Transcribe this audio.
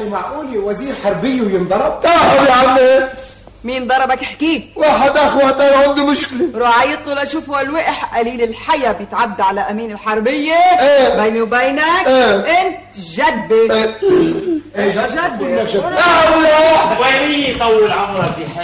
يعني معقول وزير حربي وينضرب؟ تعال يا عمي. مين ضربك احكيك؟ واحد اخواتي عنده مشكله. روح عيط له لشوف هو الوقح قليل الحياه بيتعدى على امين الحربيه. بيني وبينك انت جدبه. جدبه. جدبه. الله ويني طول عمرك يا